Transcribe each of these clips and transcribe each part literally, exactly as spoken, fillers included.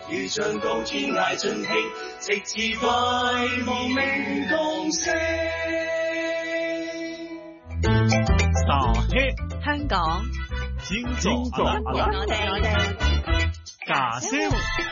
如像高天涯盡興，直至快無名共聲。 傻嘿， 香港金金座我哋我哋假聲。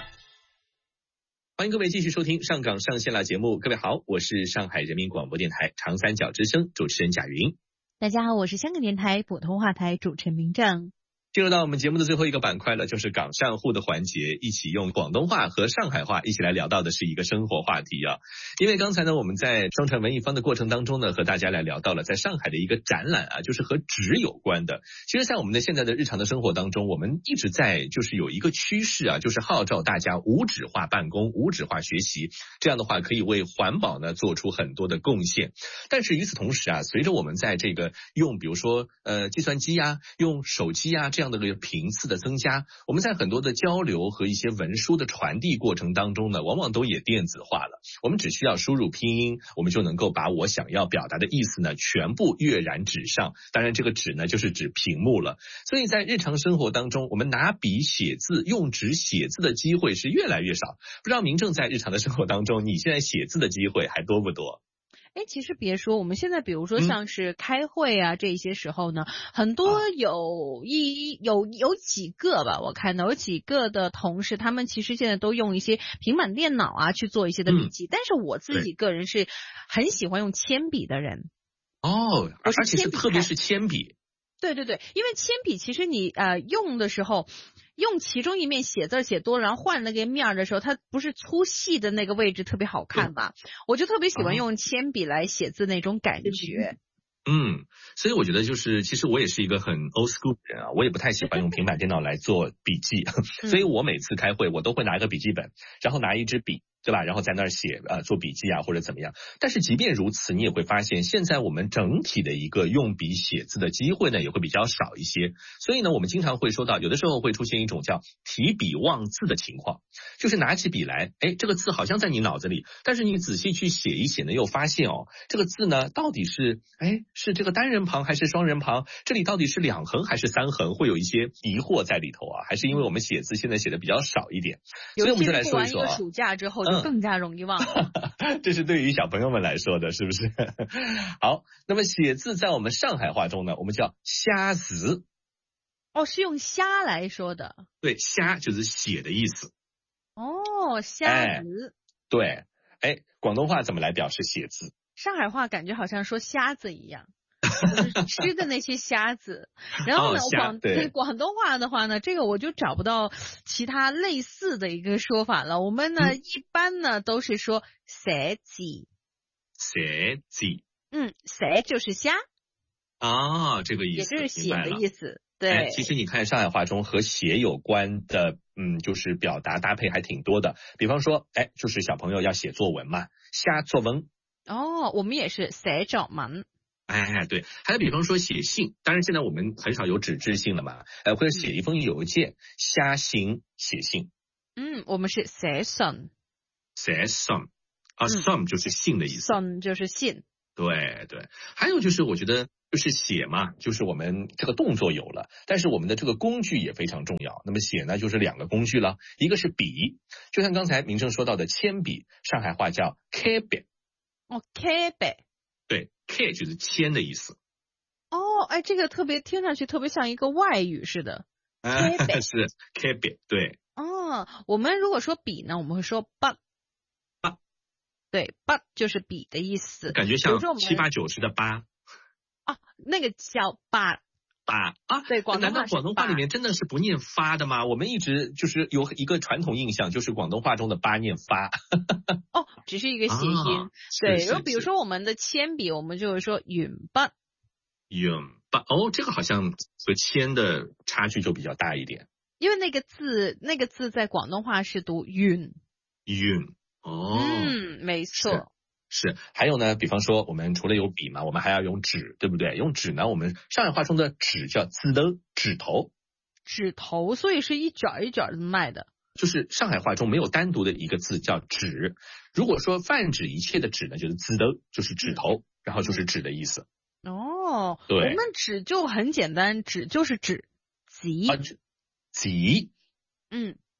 欢迎各位继续收听上港上线了节目。各位好，我是上海人民广播电台长三角之声主持人贾云。 大家好，我是香港电台普通话台主持人明正。 进入到我们节目的最后一个板块了，就是港上户的环节，一起用广东话和上海话一起来聊到的是一个生活话题啊。因为刚才呢，我们在双传文艺坊的过程当中呢，和大家来聊到了在上海的一个展览啊，就是和纸有关的。其实在我们的现在的日常的生活当中，我们一直在就是有一个趋势啊，就是号召大家无纸化办公、无纸化学习，这样的话可以为环保呢做出很多的贡献。但是与此同时啊，随着我们在这个用比如说呃计算机啊、用手机啊这样的个频次的增加，我们在很多的交流和一些文书的传递过程当中呢，往往都也电子化了。我们只需要输入拼音，我们就能够把我想要表达的意思呢全部跃然纸上。当然这个纸呢就是指屏幕了。所以在日常生活当中，我们拿笔写字、用纸写字的机会是越来越少。不知道明正在日常的生活当中，你现在写字的机会还多不多？ 哎，其实别说，我们现在比如说像是开会啊、嗯、这些时候呢，很多有一有有几个吧，我看到有几个的同事，他们其实现在都用一些平板电脑啊去做一些的笔记，嗯、但是我自己个人是很喜欢用铅笔的人。 哦，而且是特别是铅笔。 对对对，因为铅笔其实你呃用的时候，用其中一面写字写多了，然后换那个面的时候，它不是粗细的那个位置特别好看吧？我就特别喜欢用铅笔来写字那种感觉。 嗯，所以我觉得就是其实我也是一个很 old school 的人啊，我也不太喜欢用平板电脑来做笔记，所以我每次开会我都会拿一个笔记本，然后拿一支笔。对吧？然后在那儿写呃做笔记啊或者怎么样。但是即便如此，你也会发现现在我们整体的一个用笔写字的机会呢也会比较少一些。所以呢我们经常会说到有的时候会出现一种叫提笔忘字的情况，就是拿起笔来，哎，这个字好像在你脑子里，但是你仔细去写一写呢又发现哦，这个字呢到底是哎是这个单人旁还是双人旁，这里到底是两横还是三横，会有一些疑惑在里头啊，还是因为我们写字现在写的比较少一点。所以我们就来说一说啊， 暑假之后就更加容易忘了、 嗯、这是对于小朋友们来说的，是不是？好，那么写字在我们上海话中呢，我们叫虾字。 哦，是用虾来说的。对， 虾就是写的意思。 哦，虾子、哎。 对，哎，广东话怎么来表示写字？ 上海话感觉好像说虾子一样。就是吃的那些虾子，然后呢， 哦、 广对广东话的话呢，这个我就找不到其他类似的一个说法了。我们呢、嗯、一般呢都是说寫字， 寫字， 嗯，寫就是虾啊，这个意思， 也就是写的意思。对、 哎，其实你看上海話中和寫有关的，嗯，就是表达搭配还挺多的。比方说，哎，就是小朋友要写作文嘛，寫作文。 哦，我们也是寫作文。 哎，对，还有比方说写信，当然现在我们很少有纸质信了嘛，呃，或者写一封邮件，寫信写信。 嗯，我们是寫信， 寫信啊，信、嗯、就是信的意思， 信就是信。 对对，还有就是我觉得就是写嘛，就是我们这个动作有了，但是我们的这个工具也非常重要。那么写呢，就是两个工具了，一个是笔，就像刚才明正说到的铅笔，上海话叫鉛筆。 哦，鉛筆。 对 ，K 就是铅的意思。 哦，哎，这个特别听上去特别像一个外语似的。 啊、是 K 笔，对。 哦，我们如果说笔呢，我们会说筆。 筆， 对，筆就是笔的意思。 感觉像七八九十的八。 啊，那个叫八。 八啊， 对，广东话难道广东话里面真的是不念发的吗？我们一直就是有一个传统印象，就是广东话中的八念发。 哦，只是一个谐音。 啊、 对，然后比如说我们的铅笔，我们就会说鉛筆。 鉛筆，哦，这个好像和铅的差距就比较大一点。 因为那个字，那个字在广东话是读鉛。 鉛，哦， 嗯，没错。 是，还有呢，比方说我们除了有笔嘛，我们还要用纸，对不对？用纸呢，我们上海话中的纸叫字頭，指头。 指头，所以是一卷一卷的卖的。 就是上海话中没有单独的一个字叫纸。如果说泛指一切的纸呢，就是字頭，就是指头，嗯、然后就是纸的意思。 哦， 对， 我们纸就很简单，纸就是纸，集。 啊，集。 嗯。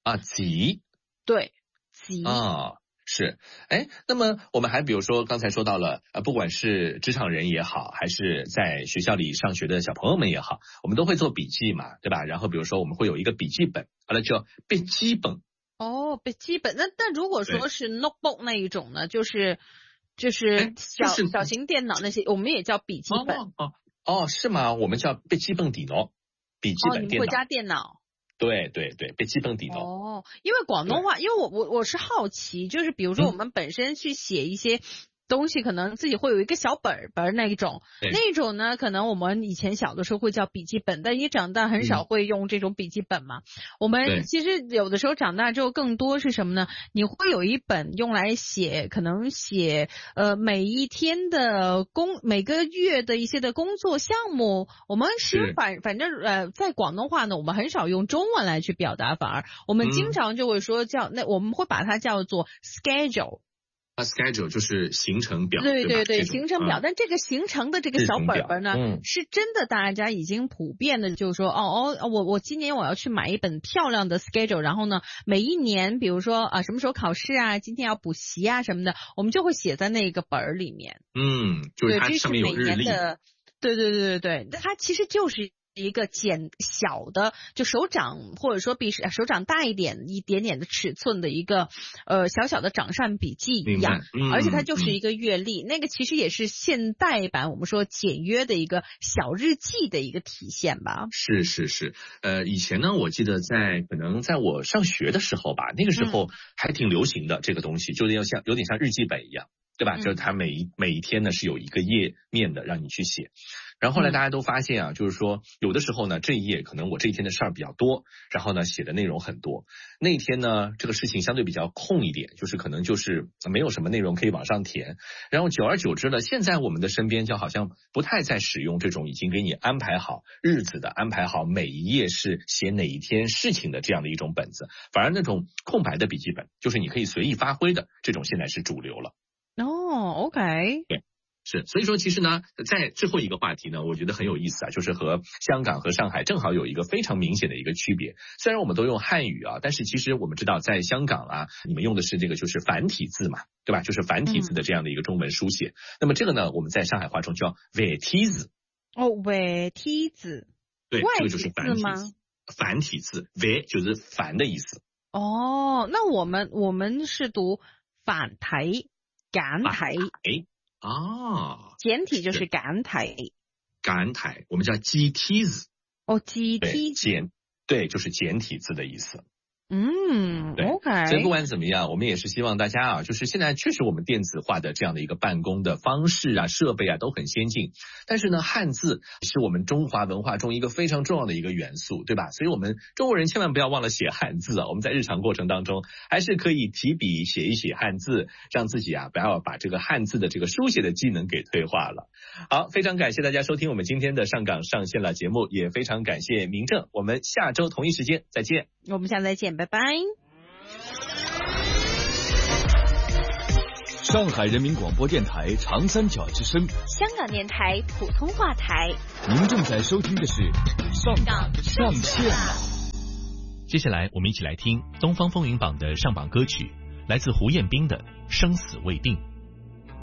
啊，急。 对，急啊。是，哎，那么我们还比如说刚才说到了，呃，不管是职场人也好，还是在学校里上学的小朋友们也好，我们都会做笔记嘛，对吧？然后比如说我们会有一个笔记本，好了叫笔记本。 哦，笔记本。那但如果说是 notebook 那一种呢，就是就是小、就是、小型电脑那些，我们也叫笔记本。 哦哦哦，是吗？我们叫笔记本电脑，笔记本电脑。哦，你们会加电脑。 对对对，笔记本电脑。 哦，因为广东话，因为我我我是好奇，就是比如说我们本身去写一些东西，嗯、可能自己会有一个小本本那一种，那种呢，可能我们以前小的时候会叫笔记本，但你长大很少会用这种笔记本嘛。嗯、我们其实有的时候长大之后更多是什么呢？你会有一本用来写，可能写呃每一天的工，每个月的一些的工作项目。我们是反反正呃在广东话呢，我们很少用中文来去表达，反而我们经常就会说叫、嗯、那我们会把它叫做 schedule。 啊 schedule 就是行程表， 对对对， 对行程表、嗯。但这个行程的这个小本本呢，嗯、是真的大家已经普遍的，就是说，哦哦，我我今年我要去买一本漂亮的 schedule， 然后呢，每一年，比如说啊，什么时候考试啊，今天要补习啊什么的，我们就会写在那个本儿里面。 嗯，就是它上面有日历。 对对对对对，它其实就是一个简小的，就手掌或者说比手掌大一点一点点的尺寸的一个呃小小的掌上笔记一样，嗯、而且它就是一个月历、嗯，那个其实也是现代版我们说简约的一个小日记的一个体现吧。 是是是，呃，以前呢，我记得在可能在我上学的时候吧，那个时候还挺流行的、嗯、这个东西，就要像有点像日记本一样。对吧？就是它每一每一天呢是有一个页面的让你去写，然后后来大家都发现啊，就是说有的时候呢这一页可能我这一天的事儿比较多，然后呢写的内容很多，那一天呢这个事情相对比较空一点，就是可能就是没有什么内容可以往上填，然后久而久之呢，现在我们的身边就好像不太再使用这种已经给你安排好日子的、安排好每一页是写哪一天事情的这样的一种本子，反而那种空白的笔记本，就是你可以随意发挥的这种，现在是主流了。 哦 ，OK， 对，是，所以说其实呢，在最后一个话题呢，我觉得很有意思啊，就是和香港和上海正好有一个非常明显的一个区别。虽然我们都用汉语啊，但是其实我们知道，在香港啊，你们用的是这个就是繁体字嘛，对吧？就是繁体字的这样的一个中文书写。嗯、那么这个呢，我们在上海话中叫繁体字。 哦，繁体字。 对，这个就是繁体字。繁体字，繁就是繁的意思。 哦，那我们我们是读繁体。簡體啊， 簡體就是簡體， 簡體我們叫簡體字。 哦，簡體字， 簡對，就是簡體字的意思。 嗯 ，OK。 所以不管怎么样，我们也是希望大家啊，就是现在确实我们电子化的这样的一个办公的方式啊、设备啊都很先进，但是呢，汉字是我们中华文化中一个非常重要的一个元素，对吧？所以我们中国人千万不要忘了写汉字啊！我们在日常过程当中还是可以提笔写一写汉字，让自己啊不要把这个汉字的这个书写的技能给退化了。好，非常感谢大家收听我们今天的上港上线了节目，也非常感谢明正，我们下周同一时间再见。 我们下次再见，拜拜。 上海人民广播电台长三角之声， 香港电台普通话台。 您正在收听的是上港上线了。 接下来我们一起来听东方风云榜的上榜歌曲，来自胡彦斌的《生死未定》。